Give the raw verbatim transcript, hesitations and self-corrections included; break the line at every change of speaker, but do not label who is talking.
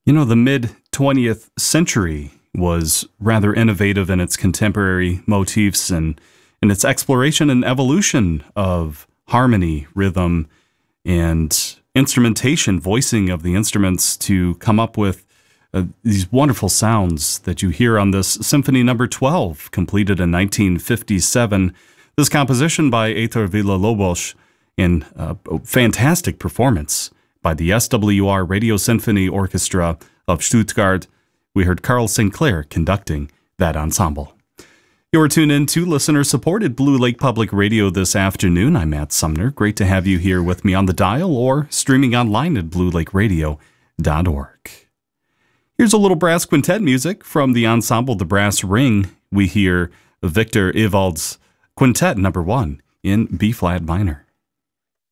You know, the mid-twentieth century was rather innovative in its contemporary motifs and in its exploration and evolution of harmony, rhythm, and instrumentation, voicing of the instruments to come up with uh, these wonderful sounds that you hear on this Symphony Number twelve, completed in nineteen fifty-seven. This composition by Heitor Villa-Lobos, in a fantastic performance by the S W R Radio Symphony Orchestra of Stuttgart. We heard Carl Sinclair conducting that ensemble. You're tuned in to listener-supported Blue Lake Public Radio this afternoon. I'm Matt Sumner. Great to have you here with me on the dial or streaming online at blue lake radio dot org. Here's a little brass quintet music from the ensemble The Brass Ring. We hear Victor Ewald's Quintet Number One in B-flat minor.